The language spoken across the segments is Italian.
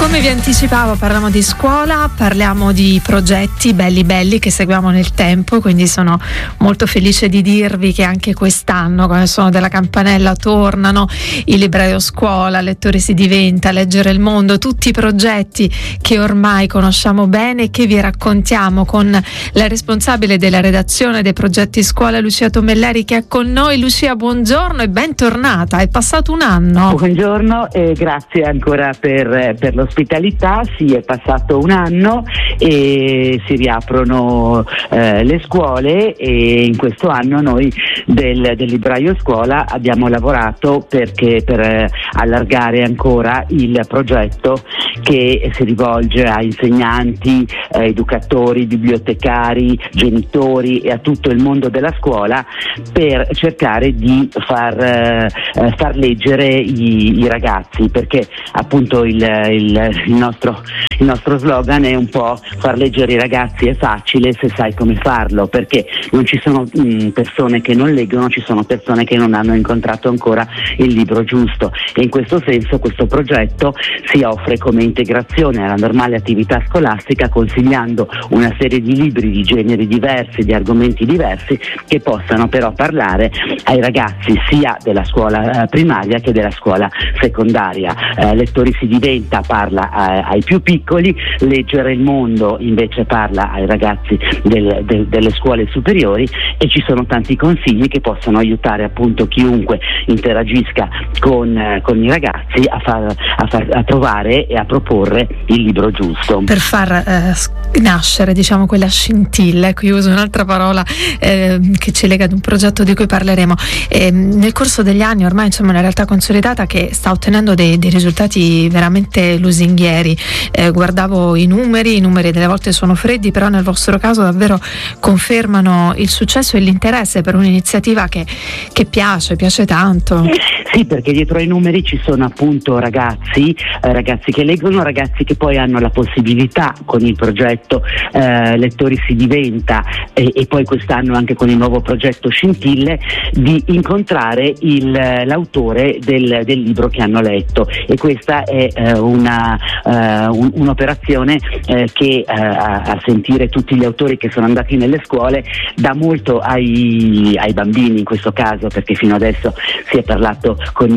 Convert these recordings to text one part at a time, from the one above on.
Come vi anticipavo, parliamo di scuola, parliamo di progetti belli che seguiamo nel tempo, quindi sono molto felice di dirvi che anche quest'anno, con il suono della campanella, tornano il Libraio Scuola, Lettori si diventa, Leggere il mondo, tutti i progetti che ormai conosciamo bene e che vi raccontiamo con la responsabile della redazione dei progetti scuola, Lucia Tomelleri, che è con noi. Lucia, buongiorno e bentornata, è passato un anno. Buongiorno e grazie ancora per l'ospitalità. Sì, è passato un anno e si riaprono le scuole, e in questo anno noi del Libraio Scuola abbiamo lavorato per allargare ancora il progetto che si rivolge a insegnanti, educatori, bibliotecari, genitori e a tutto il mondo della scuola, per cercare di far leggere i ragazzi, perché appunto il nostro slogan è un po' far leggere i ragazzi è facile se sai come farlo, perché non ci sono persone che non leggono, ci sono persone che non hanno incontrato ancora il libro giusto, e in questo senso questo progetto si offre come integrazione alla normale attività scolastica, consigliando una serie di libri di generi diversi, di argomenti diversi, che possano però parlare ai ragazzi sia della scuola primaria che della scuola secondaria. Lettori si diventa parla ai più piccoli, Leggere il mondo invece parla ai ragazzi delle scuole superiori, e ci sono tanti consigli che possono aiutare appunto chiunque interagisca con i ragazzi a trovare e a proporre il libro giusto. Per far nascere, diciamo, quella scintilla, qui uso un'altra parola che ci lega ad un progetto di cui parleremo, nel corso degli anni ormai, insomma, una realtà consolidata che sta ottenendo dei risultati veramente lusinghieri. Guardavo i numeri delle volte sono freddi, però nel vostro caso davvero confermano il successo e l'interesse per un'iniziativa che piace tanto. Sì, perché dietro ai numeri ci sono appunto ragazzi che leggono, ragazzi che poi hanno la possibilità con il progetto Lettori si diventa e poi quest'anno anche con il nuovo progetto Scintille, di incontrare l'autore del libro che hanno letto, e questa è un'operazione che a sentire tutti gli autori che sono andati nelle scuole dà molto ai bambini in questo caso, perché fino adesso si è parlato con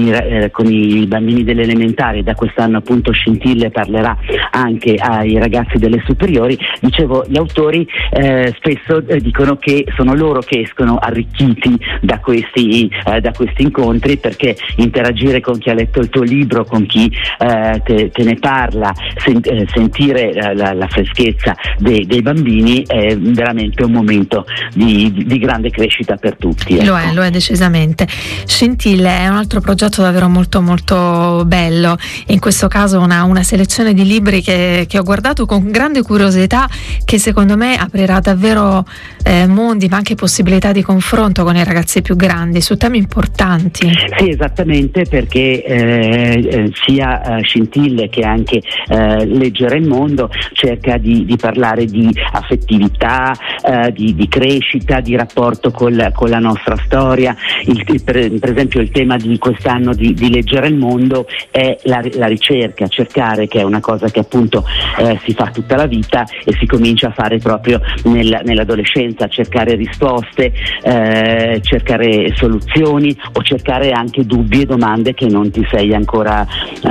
i bambini delle elementari, da quest'anno appunto Scintille parlerà anche ai ragazzi delle superiori. Dicevo, gli autori spesso dicono che sono loro che escono arricchiti da questi incontri, perché interagire con chi ha letto il tuo libro, con chi te ne parla, sentire la freschezza dei bambini è veramente un momento di grande crescita per tutti. Ecco. Lo è decisamente. Scintille è un altro progetto davvero molto molto bello, in questo caso una selezione di libri che ho guardato con grande curiosità, che secondo me aprirà davvero mondi, ma anche possibilità di confronto con i ragazzi più grandi su temi importanti. Sì, esattamente, perché sia Scintille che anche Leggere il mondo cerca di parlare di affettività, di crescita, di rapporto con la nostra storia. Per esempio il tema di quest'anno di Leggere il mondo è la ricerca, cercare, che è una cosa che appunto si fa tutta la vita e si comincia a fare proprio nell'adolescenza, cercare risposte, cercare soluzioni, o cercare anche dubbi e domande che non ti sei ancora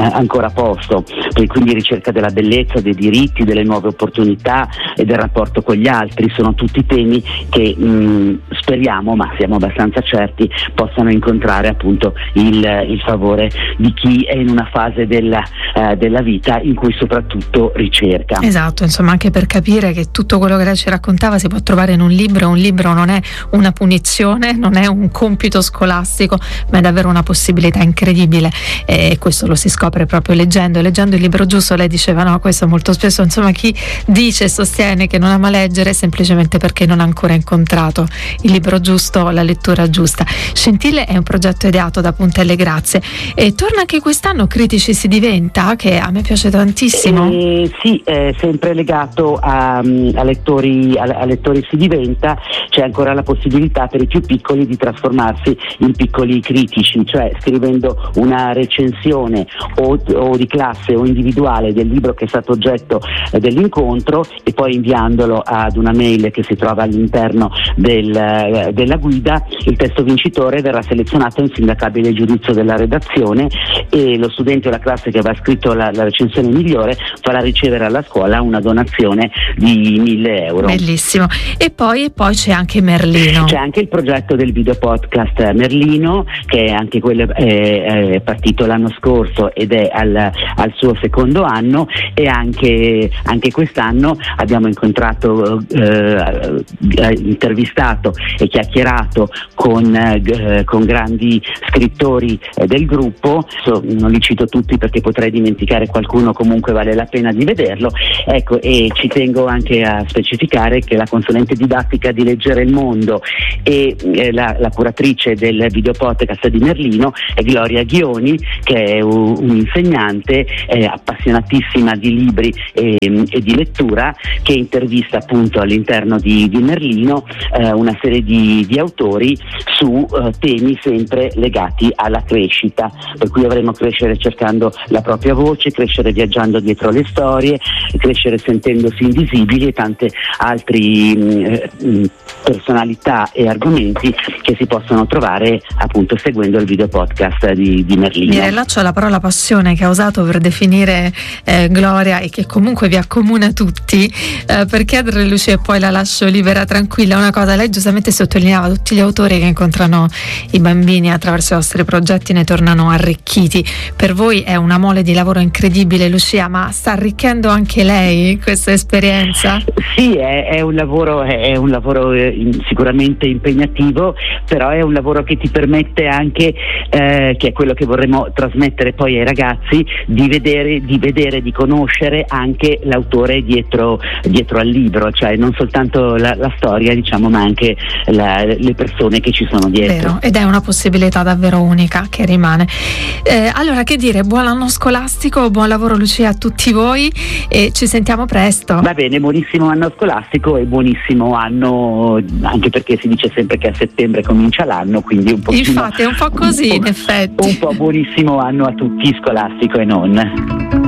posto, e quindi ricerca della bellezza, dei diritti, delle nuove opportunità e del rapporto con gli altri. Sono tutti temi che speriamo, ma siamo abbastanza certi, possano incontrare appunto il favore di chi è in una fase della vita in cui soprattutto ricerca. Esatto, insomma, anche per capire che tutto quello che lei ci raccontava si può trovare in un libro. Un libro non è una punizione, non è un compito scolastico, ma è davvero una possibilità incredibile, e questo lo si scopre proprio leggendo il libro giusto. Lei diceva, no, questo molto spesso, insomma, chi dice e sostiene che non ama leggere semplicemente perché non ha ancora incontrato il libro giusto, la lettura giusta. Scintille è un progetto ideato da Punta alle Grazie, e torna anche quest'anno Critici si diventa. Lucia, che a me piace tantissimo. Sì, sempre legato a lettori si diventa. C'è ancora la possibilità per i più piccoli di trasformarsi in piccoli critici, cioè scrivendo una recensione o di classe o individuale del libro che è stato oggetto dell'incontro, e poi inviandolo ad una mail che si trova all'interno della guida. Il testo vincitore verrà selezionato in sindacabile giudizio della redazione, e lo studente o la classe che avrà scritto la recensione migliore farà ricevere alla scuola una donazione di 1.000 euro. Bellissimo. E poi c'è anche Merlino. C'è anche il progetto del video podcast Merlino, che è anche quello è partito l'anno scorso ed è al suo secondo anno, e anche quest'anno abbiamo incontrato, intervistato e chiacchierato con grandi scrittori del gruppo. Non li cito tutti perché potrei dimenticare qualcuno, comunque vale la pena di vederlo. Ecco, e ci tengo anche a specificare che la consulente didattica di Leggere il Mondo e la curatrice del video podcast di Merlino è Gloria Ghioni, che è un'insegnante appassionatissima di libri e di lettura, che intervista appunto all'interno di Merlino una serie di autori su temi sempre legati alla crescita, per cui dovremo crescere cercando la propria voce, crescere viaggiando dietro le storie, crescere sentendosi invisibili, e tante altri personalità e argomenti che si possono trovare appunto seguendo il video podcast di Merlino. Mi rilaccio alla parola passione che ha usato per definire Gloria, e che comunque vi accomuna tutti, per chiedere a Lucia, e poi la lascio libera, tranquilla, una cosa: lei giustamente sottolineava tutti gli autori che incontrano i bambini attraverso i vostri progetti, ne tornano arricchiti. Per voi è una mole di lavoro incredibile, Lucia, ma sta arricchendo anche lei questa esperienza? Sì, è un lavoro sicuramente impegnativo, però è un lavoro che ti permette anche, che è quello che vorremmo trasmettere poi ai ragazzi, di vedere, di conoscere anche l'autore dietro al libro, cioè non soltanto la storia, diciamo, ma anche le persone che ci sono dietro. Vero, ed è una possibilità davvero unica che rimane. Allora, che dire, buon anno scolastico, buon lavoro Lucia a tutti voi, e ci sentiamo presto. Va bene, buonissimo anno scolastico e buonissimo anno, anche perché si dice sempre che a settembre comincia l'anno, quindi un po'. Infatti è un po' così, in effetti. Un po' buonissimo anno a tutti, scolastico e non.